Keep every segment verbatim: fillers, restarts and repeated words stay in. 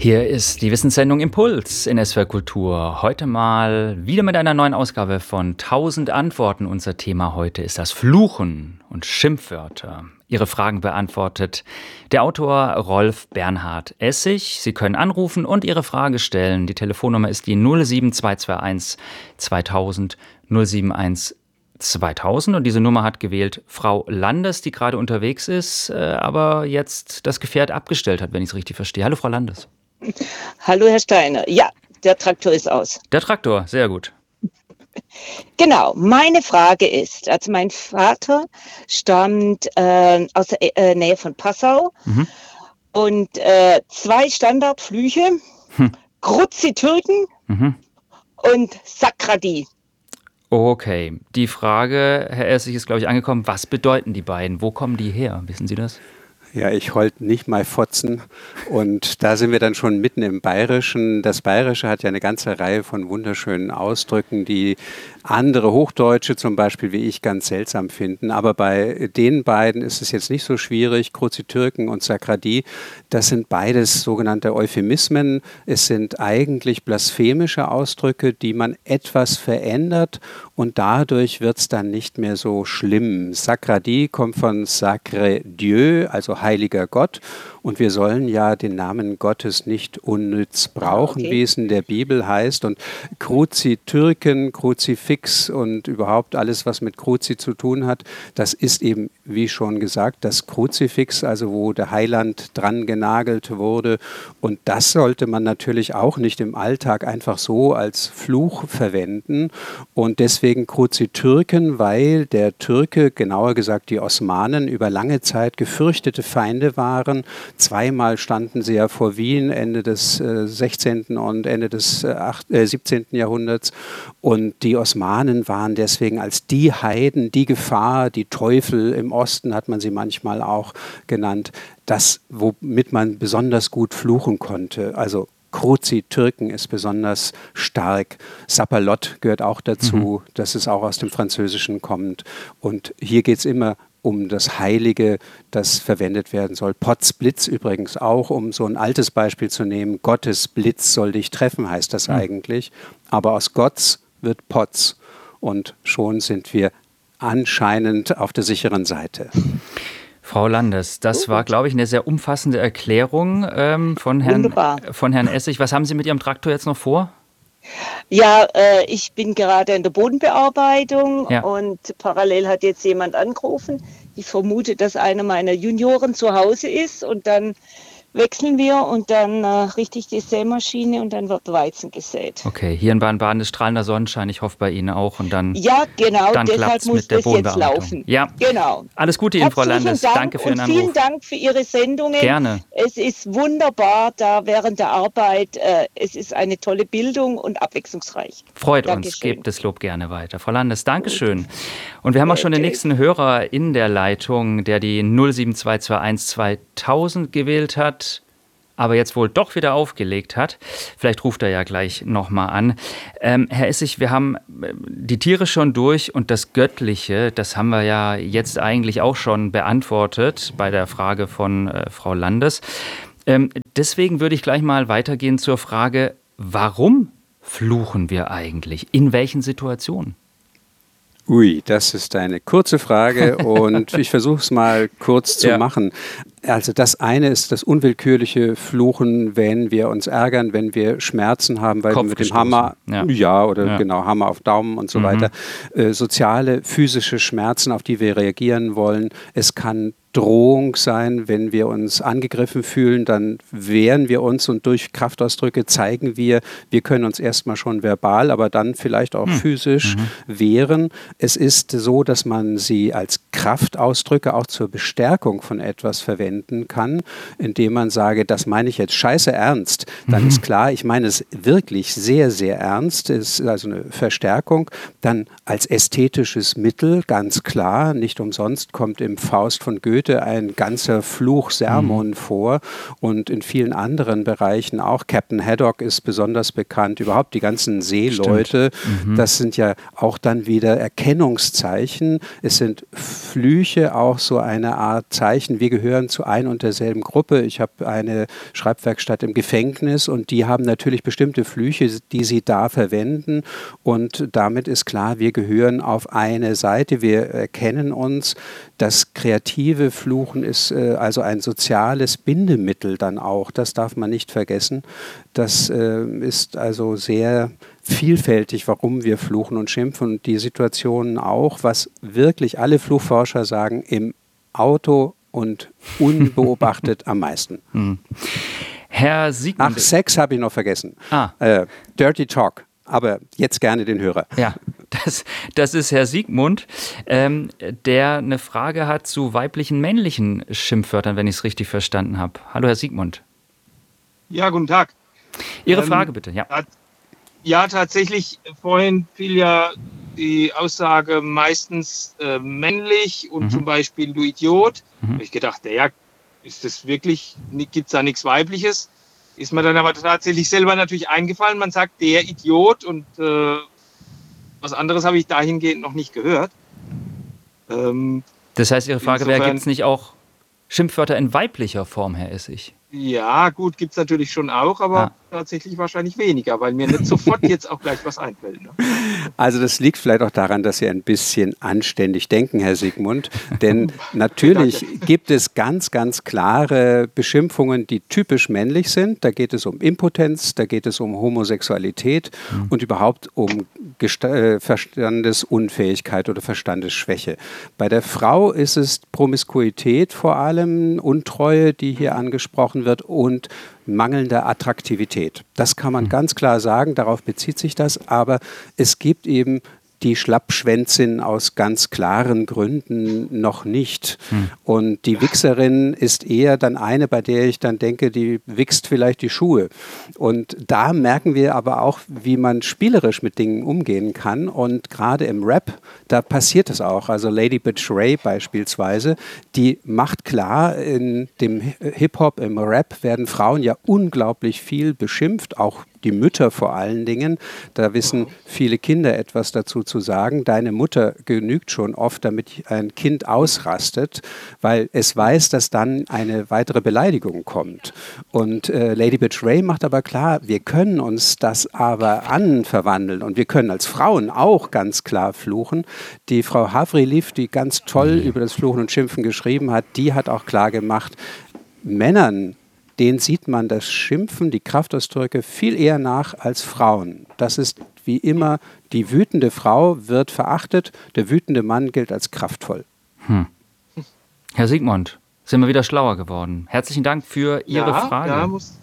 Hier ist die Wissenssendung Impuls in S W R Kultur. Heute mal wieder mit einer neuen Ausgabe von tausend Antworten. Unser Thema heute ist das Fluchen und Schimpfwörter. Ihre Fragen beantwortet der Autor Rolf Bernhard Essig. Sie können anrufen und Ihre Frage stellen. Die Telefonnummer ist die null sieben zwei zwei eins zweitausend null sieben eins zweitausend und diese Nummer hat gewählt Frau Landes, die gerade unterwegs ist, aber jetzt das Gefährt abgestellt hat, wenn ich es richtig verstehe. Hallo Frau Landes. Hallo Herr Steiner. Ja, der Traktor ist aus. Der Traktor, sehr gut. Genau, meine Frage ist, also mein Vater stammt äh, aus der äh, Nähe von Passau mhm. und äh, zwei Standardflüche, hm. Kruzi-Türken mhm. und Sakradi. Okay, die Frage, Herr Essig, ist glaube ich angekommen, was bedeuten die beiden? Wo kommen die her? Wissen Sie das? Ja, ich wollte nicht mal fotzen und da sind wir dann schon mitten im Bayerischen. Das Bayerische hat ja eine ganze Reihe von wunderschönen Ausdrücken, die andere Hochdeutsche zum Beispiel wie ich ganz seltsam finden. Aber bei den beiden ist es jetzt nicht so schwierig. Kruzi-Türken und Sakradi, das sind beides sogenannte Euphemismen. Es sind eigentlich blasphemische Ausdrücke, die man etwas verändert und dadurch wird es dann nicht mehr so schlimm. Sakradi kommt von Sacre Dieu, also heiliger Gott. Und wir sollen ja den Namen Gottes nicht unnütz brauchen, okay. wie es in der Bibel heißt. Und Kruzi-Türken, Kruzifix und überhaupt alles, was mit Kruzi zu tun hat, das ist eben, wie schon gesagt, das Kruzifix, also wo der Heiland dran genagelt wurde. Und das sollte man natürlich auch nicht im Alltag einfach so als Fluch verwenden. Und deswegen Kruzi-Türken, weil der Türke, genauer gesagt die Osmanen, über lange Zeit gefürchtete Feinde waren. Zweimal standen sie ja vor Wien, Ende des äh, sechzehnten und Ende des äh, siebzehnten Jahrhunderts. Und die Osmanen waren deswegen als die Heiden, die Gefahr, die Teufel im Osten hat man sie manchmal auch genannt, das, womit man besonders gut fluchen konnte. Also Kruzi-Türken ist besonders stark. Sapperlot gehört auch dazu, mhm. dass es auch aus dem Französischen kommt. Und hier geht es immer um das Heilige, das verwendet werden soll. Potzblitz übrigens auch, um so ein altes Beispiel zu nehmen. Gottes Blitz soll dich treffen, heißt das mhm. eigentlich. Aber aus Gotts wird Potz. Und schon sind wir anscheinend auf der sicheren Seite. Frau Landes, das war, glaube ich, eine sehr umfassende Erklärung ähm, von, Herrn, von Herrn Essig. Was haben Sie mit Ihrem Traktor jetzt noch vor? Ja, äh, ich bin gerade in der Bodenbearbeitung ja. und parallel hat jetzt jemand angerufen. Ich vermute, dass einer meiner Junioren zu Hause ist und dann wechseln wir und dann äh, richte ich die Sämaschine und dann wird Weizen gesät. Okay, hier in Baden-Baden ist strahlender Sonnenschein, ich hoffe bei Ihnen auch. Und dann, ja, genau, dann deshalb muss das jetzt laufen. Ja, genau. Alles Gute Ihnen, Frau Landes. Dank Danke für Ihren Anruf. Vielen Dank für Ihre Sendungen. Gerne. Es ist wunderbar da während der Arbeit. Äh, es ist eine tolle Bildung und abwechslungsreich. Freut Dankeschön. uns, gebt das Lob gerne weiter. Frau Landes, Dankeschön. Und wir haben auch schon den nächsten Hörer in der Leitung, der die null sieben zwei zwei eins zweitausend gewählt hat, aber jetzt wohl doch wieder aufgelegt hat. Vielleicht ruft er ja gleich nochmal an. Ähm, Herr Essig, wir haben die Tiere schon durch und das Göttliche, das haben wir ja jetzt eigentlich auch schon beantwortet bei der Frage von äh, Frau Landes. Ähm, deswegen würde ich gleich mal weitergehen zur Frage, warum fluchen wir eigentlich? In welchen Situationen? Ui, das ist eine kurze Frage und ich versuche es mal kurz zu ja. machen. Also das eine ist das unwillkürliche Fluchen, wenn wir uns ärgern, wenn wir Schmerzen haben, weil wir mit dem Hammer, ja, ja oder ja. genau, Hammer auf Daumen und so mhm. weiter, äh, soziale, physische Schmerzen, auf die wir reagieren wollen. Es kann Drohung sein, wenn wir uns angegriffen fühlen, dann wehren wir uns und durch Kraftausdrücke zeigen wir, wir können uns erstmal schon verbal, aber dann vielleicht auch hm. physisch mhm. wehren. Es ist so, dass man sie als Kraftausdrücke auch zur Bestärkung von etwas verwenden kann, indem man sage, das meine ich jetzt scheiße ernst. Dann mhm. ist klar, ich meine es wirklich sehr, sehr ernst. Es ist also eine Verstärkung. Dann als ästhetisches Mittel, ganz klar, nicht umsonst kommt im Faust von Goethe Goethe ein ganzer Fluchsermon mhm. vor und in vielen anderen Bereichen auch. Captain Haddock ist besonders bekannt, überhaupt die ganzen Seeleute, mhm. das sind ja auch dann wieder Erkennungszeichen. Es sind Flüche, auch so eine Art Zeichen. Wir gehören zu ein und derselben Gruppe. Ich habe eine Schreibwerkstatt im Gefängnis und die haben natürlich bestimmte Flüche, die sie da verwenden und damit ist klar, wir gehören auf eine Seite, wir erkennen uns. Das kreative Fluchen ist äh, also ein soziales Bindemittel dann auch, das darf man nicht vergessen. Das äh, ist also sehr vielfältig, warum wir fluchen und schimpfen und die Situationen auch, was wirklich alle Fluchforscher sagen, im Auto und unbeobachtet am meisten. Hm. Herr Siegmund. Ach, Sex habe ich noch vergessen. Ah. Äh, Dirty Talk. Aber jetzt gerne den Hörer. Ja, das, das ist Herr Siegmund, ähm, der eine Frage hat zu weiblichen, männlichen Schimpfwörtern, wenn ich es richtig verstanden habe. Hallo, Herr Siegmund. Ja, guten Tag. Ihre ähm, Frage bitte, ja. Ja, tatsächlich, vorhin fiel ja die Aussage meistens äh, männlich und mhm. zum Beispiel du Idiot. Mhm. Habe ich gedacht, ja, ist das wirklich, gibt es da nichts Weibliches? Ist mir dann aber tatsächlich selber natürlich eingefallen. Man sagt der Idiot und äh, was anderes habe ich dahingehend noch nicht gehört. Ähm, das heißt, Ihre Frage wäre, gibt es nicht auch Schimpfwörter in weiblicher Form, Herr Essig? Ja, gut, gibt es natürlich schon auch, aber ah. tatsächlich wahrscheinlich weniger, weil mir nicht sofort jetzt auch gleich was einfällt. Ne? Also das liegt vielleicht auch daran, dass Sie ein bisschen anständig denken, Herr Siegmund. Denn natürlich gibt es ganz, ganz klare Beschimpfungen, die typisch männlich sind. Da geht es um Impotenz, da geht es um Homosexualität mhm. und überhaupt um Gesta- Verstandesunfähigkeit oder Verstandesschwäche. Bei der Frau ist es Promiskuität vor allem, Untreue, die hier angesprochen wird und mangelnde Attraktivität. Das kann man ganz klar sagen, darauf bezieht sich das, aber es gibt eben die Schlappschwänzin aus ganz klaren Gründen noch nicht. Hm. Und die Wichserin ist eher dann eine, bei der ich dann denke, die wichst vielleicht die Schuhe. Und da merken wir aber auch, wie man spielerisch mit Dingen umgehen kann. Und gerade im Rap, da passiert es auch. Also Lady Bitch Ray beispielsweise, die macht klar, in dem Hip-Hop, im Rap werden Frauen ja unglaublich viel beschimpft, auch die Mütter vor allen Dingen. Da wissen viele Kinder etwas dazu zu sagen. Deine Mutter genügt schon oft, damit ein Kind ausrastet, weil es weiß, dass dann eine weitere Beleidigung kommt. Und äh, Lady Bitch Ray macht aber klar, wir können uns das aber anverwandeln und wir können als Frauen auch ganz klar fluchen. Die Frau Havriliv, die ganz toll über das Fluchen und Schimpfen geschrieben hat, die hat auch klar gemacht, Männern, denen sieht man das Schimpfen, die Kraftausdrücke viel eher nach als Frauen. Das ist wie immer, die wütende Frau wird verachtet, der wütende Mann gilt als kraftvoll. Hm. Herr Siegmund, sind wir wieder schlauer geworden. Herzlichen Dank für Ihre ja, Frage. Ja, muss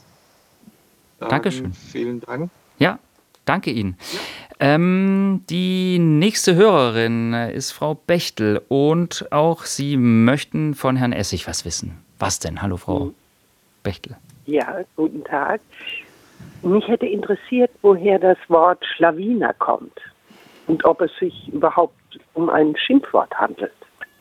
sagen, Dankeschön. Vielen Dank. Ja, danke Ihnen. Ja. Ähm, die nächste Hörerin ist Frau Bechtel und auch Sie möchten von Herrn Essig was wissen. Was denn? Hallo, Frau hm. Bechtel. Ja, guten Tag. Mich hätte interessiert, woher das Wort Schlawiner kommt und ob es sich überhaupt um ein Schimpfwort handelt.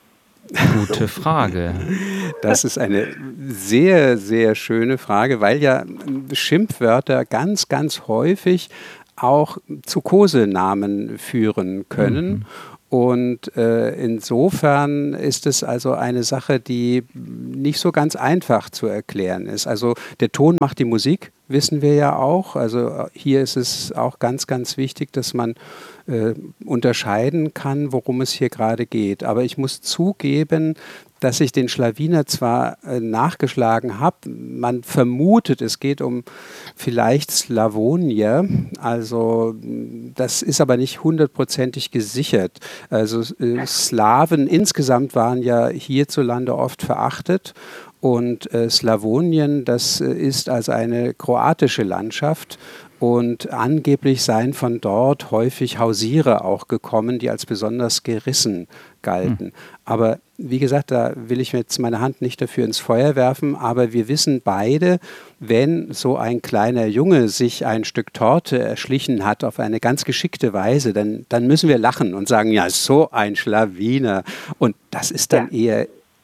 Gute Frage. Das ist eine sehr, sehr schöne Frage, weil ja Schimpfwörter ganz, ganz häufig auch zu Kosenamen führen können. Mhm. Und äh, insofern ist es also eine Sache, die nicht so ganz einfach zu erklären ist. Also der Ton macht die Musik, wissen wir ja auch. Also hier ist es auch ganz, ganz wichtig, dass man äh, unterscheiden kann, worum es hier gerade geht. Aber ich muss zugeben, dass ich den Schlawiner zwar äh, nachgeschlagen habe, man vermutet, es geht um vielleicht Slawonier, also das ist aber nicht hundertprozentig gesichert. Also äh, Slawen insgesamt waren ja hierzulande oft verachtet und äh, Slawonien, das äh, ist also eine kroatische Landschaft. Und angeblich seien von dort häufig Hausierer auch gekommen, die als besonders gerissen galten. Hm. Aber wie gesagt, da will ich jetzt meine Hand nicht dafür ins Feuer werfen, aber wir wissen beide, wenn so ein kleiner Junge sich ein Stück Torte erschlichen hat auf eine ganz geschickte Weise, dann, dann müssen wir lachen und sagen, ja, so ein Schlawiner. Und das ist dann ja. eher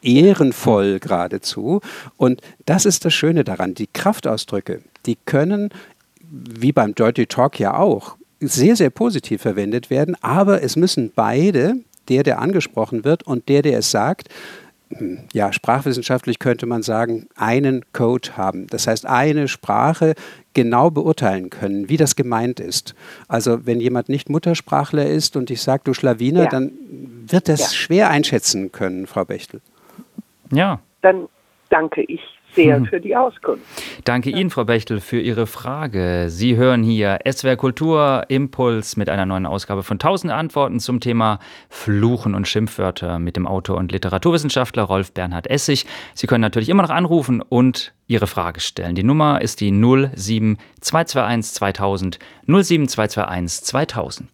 ehrenvoll geradezu. Und das ist das Schöne daran. Die Kraftausdrücke, die können, wie beim Dirty Talk ja auch, sehr, sehr positiv verwendet werden, aber es müssen beide, der, der angesprochen wird und der, der es sagt, ja, sprachwissenschaftlich könnte man sagen, einen Code haben. Das heißt, eine Sprache genau beurteilen können, wie das gemeint ist. Also wenn jemand nicht Muttersprachler ist und ich sage, du Schlawiner, ja. dann wird das ja. schwer einschätzen können, Frau Bechtel. Ja. Dann danke ich sehr für die Auskunft. Danke Ihnen, Frau Bechtel, für Ihre Frage. Sie hören hier S W R Kultur Impuls mit einer neuen Ausgabe von tausend Antworten zum Thema Fluchen und Schimpfwörter mit dem Autor und Literaturwissenschaftler Rolf Bernhard Essig. Sie können natürlich immer noch anrufen und Ihre Frage stellen. Die Nummer ist die null sieben zwei zwei eins zweitausend null sieben zwei zwei eins zweitausend.